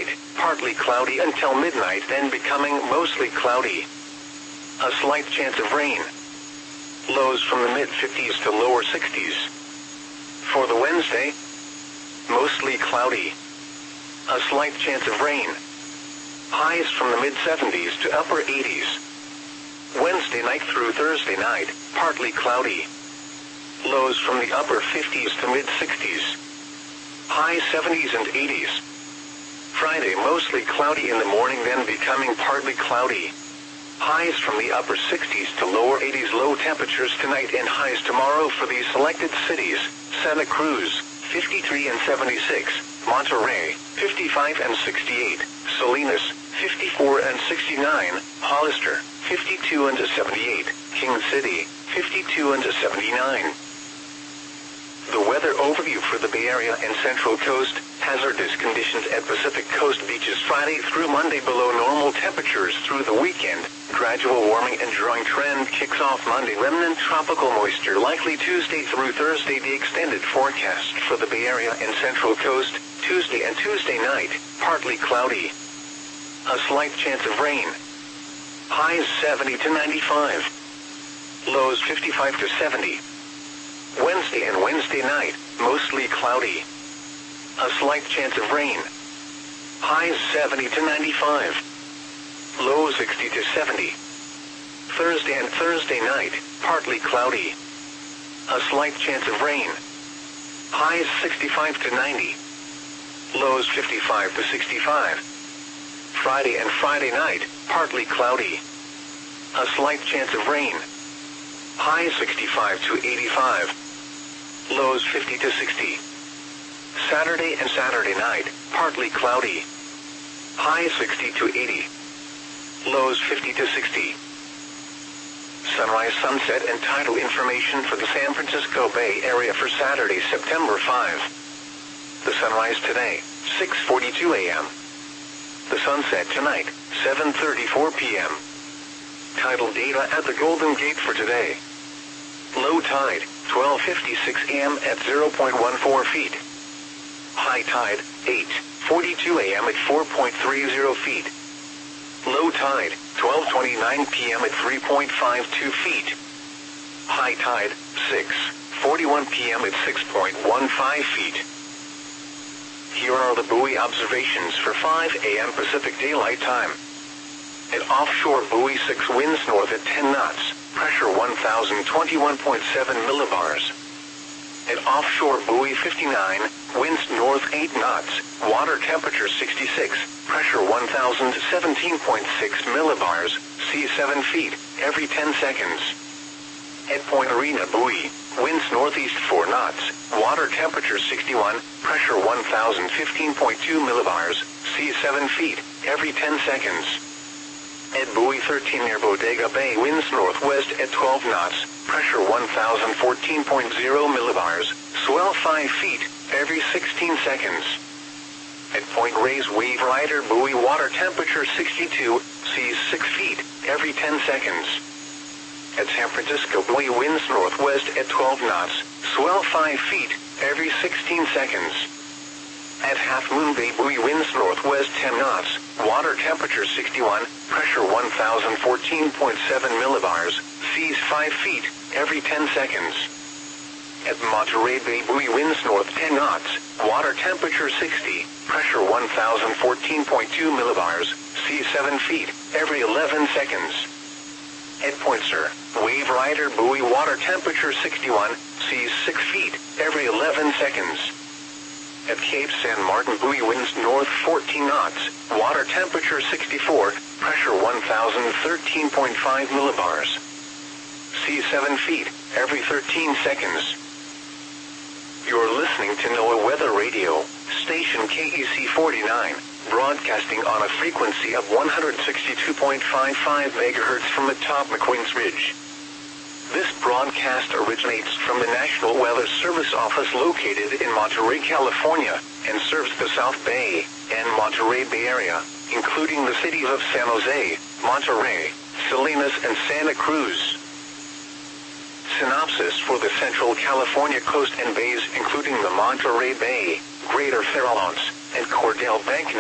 night, partly cloudy until midnight, then becoming mostly cloudy. A slight chance of rain. Lows from the mid-50s to lower 60s. For the Wednesday, mostly cloudy. A slight chance of rain. Highs from the mid-70s to upper 80s. Wednesday night through Thursday night, partly cloudy. Lows from the upper 50s to mid-60s. High 70s and 80s. Friday mostly cloudy in the morning, then becoming partly cloudy. Highs from the upper 60s to lower 80s. Low temperatures tonight and highs tomorrow for these selected cities: Santa Cruz, 53 and 76, Monterey, 55 and 68, Salinas, 54 and 69, Hollister, 52 and 78, King City, 52 and 79. The weather overview for the Bay Area and Central Coast: hazardous conditions at Pacific Coast beaches Friday through Monday, below normal temperatures through the weekend. Gradual warming and drying trend kicks off Monday. Remnant tropical moisture likely Tuesday through Thursday. The extended forecast for the Bay Area and Central Coast: Tuesday and Tuesday night, partly cloudy. A slight chance of rain. Highs 70 to 95. Lows 55 to 70. Wednesday and Wednesday night, mostly cloudy. A slight chance of rain. Highs 70 to 95. Lows 60 to 70. Thursday and Thursday night, partly cloudy. A slight chance of rain. Highs 65 to 90. Lows 55 to 65. Friday and Friday night, partly cloudy. A slight chance of rain. Highs 65 to 85. Lows 50 to 60. Saturday and Saturday night, partly cloudy. Highs 60 to 80. Lows 50 to 60. Sunrise, sunset, and tidal information for the San Francisco Bay Area for Saturday, September 5. The sunrise today, 6:42 a.m. The sunset tonight, 7:34 p.m. Tidal data at the Golden Gate for today. Low tide, 12:56 a.m. at 0.14 feet. High tide, 8:42 a.m. at 4.30 feet. Low tide, 12:29 p.m. at 3.52 feet. High tide, 6:41 p.m. at 6.15 feet. Here are the buoy observations for 5 a.m. Pacific Daylight Time. At offshore buoy 6, winds north at 10 knots, pressure 1,021.7 millibars. At offshore buoy 59, winds north 8 knots, water temperature 66, pressure 1,017.6 millibars, sea 7 feet, every 10 seconds. At Point Arena buoy, winds northeast 4 knots, water temperature 61, pressure 1,015.2 millibars, sea 7 feet, every 10 seconds. At buoy 13 near Bodega Bay, winds northwest at 12 knots, pressure 1,014.0 millibars, swell 5 feet, every 16 seconds. At Point Reyes Wave Rider buoy, water temperature 62, seas 6 feet, every 10 seconds. At San Francisco buoy, winds northwest at 12 knots, swell 5 feet, every 16 seconds. At Half Moon Bay buoy, winds northwest 10 knots, water temperature 61, pressure 1,014.7 millibars, seas 5 feet, every 10 seconds. At Monterey Bay buoy, winds north 10 knots, water temperature 60, pressure 1,014.2 millibars, seas 7 feet, every 11 seconds. At Point Sur Wave Rider buoy, water temperature 61, seas 6 feet, every 11 seconds. At Cape San Martin buoy, winds north 14 knots, water temperature 64, pressure 1,013.5 millibars. Sea 7 feet, every 13 seconds. You're listening to NOAA Weather Radio, station KEC 49, broadcasting on a frequency of 162.55 MHz from atop McQueen's Ridge. This broadcast originates from the National Weather Service office located in Monterey, California, and serves the South Bay and Monterey Bay Area, including the cities of San Jose, Monterey, Salinas, and Santa Cruz. Synopsis for the Central California coast and bays, including the Monterey Bay, Greater Farallones, and Cordell Bank